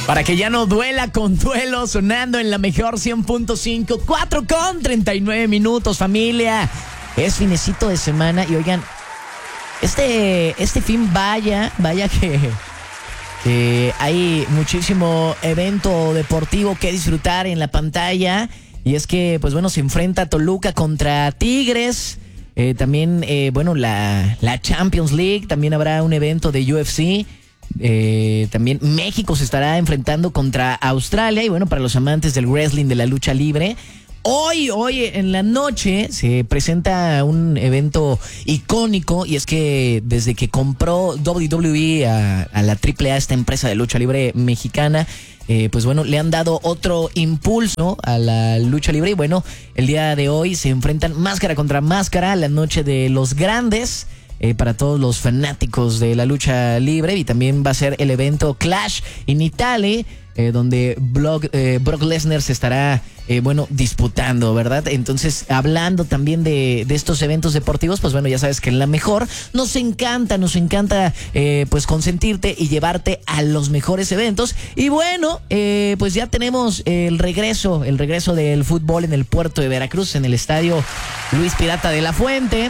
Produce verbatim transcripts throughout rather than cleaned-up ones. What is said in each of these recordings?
Para que ya no duela con duelo, sonando en la mejor cien punto cinco, cuatro con treinta y nueve minutos, familia. Es finecito de semana y oigan, este, este fin vaya, vaya que, que hay muchísimo evento deportivo que disfrutar en la pantalla. Y es que, pues bueno, se enfrenta Toluca contra Tigres. Eh, también, eh, bueno, la, la Champions League. También habrá un evento de U F C. Eh, también México se estará enfrentando contra Australia. Y bueno, para los amantes del wrestling, de la lucha libre, Hoy, hoy en la noche se presenta un evento icónico, y es que desde que compró W W E a, a la triple A, esta empresa de lucha libre mexicana, eh, pues bueno, le han dado otro impulso a la lucha libre. Y bueno, el día de hoy se enfrentan máscara contra máscara, la noche de los grandes, eh, para todos los fanáticos de la lucha libre. Y también va a ser el evento Clash in Italy, Eh, donde Brock, eh, Brock Lesnar se estará, eh, bueno, disputando, ¿verdad? Entonces, hablando también de, de estos eventos deportivos, pues bueno, ya sabes que en La Mejor nos encanta, nos encanta, eh, pues consentirte y llevarte a los mejores eventos. Y bueno, eh, pues ya tenemos el regreso, el regreso del fútbol en el puerto de Veracruz, en el estadio Luis Pirata de la Fuente.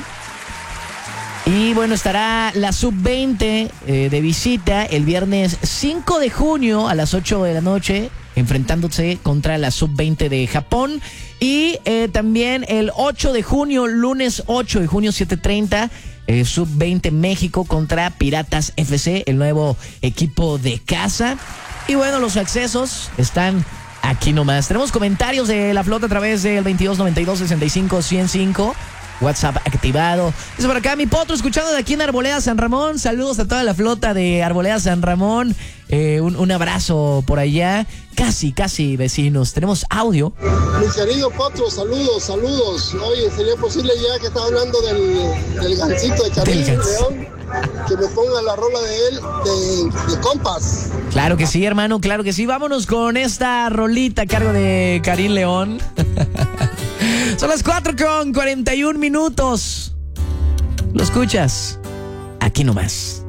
Y bueno, estará la sub veinte eh, de visita el viernes cinco de junio a las ocho de la noche, enfrentándose contra la sub veinte de Japón. Y eh, también el ocho de junio, lunes ocho de junio, siete treinta, eh, sub veinte México contra Piratas F C, el nuevo equipo de casa. Y bueno, los accesos están aquí nomás. Tenemos comentarios de la flota a través del veintidós noventa y dos sesenta y cinco ciento cinco. WhatsApp activado. Dice por acá: mi potro, escuchando de aquí en Arboleda San Ramón. Saludos a toda la flota de Arboleda San Ramón. Eh, un, un abrazo por allá. Casi, casi vecinos. Tenemos audio. Mi querido potro, saludos, saludos. Oye, ¿sería posible, ya que estaba hablando del, del gancito de Karim León, que me ponga la rola de él, de, de compas? Claro que sí, hermano, claro que sí. Vámonos con esta rolita a cargo de Karim León. Son las cuatro con cuarenta y un minutos. Lo escuchas aquí nomás.